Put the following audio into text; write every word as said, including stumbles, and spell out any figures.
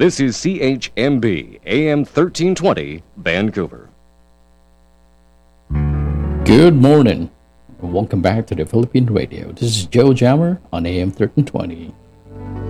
This is C H M B, A M thirteen twenty, Vancouver. Good morning, and welcome back to the Philippine Radio. This is Joe Jammer on A M thirteen twenty.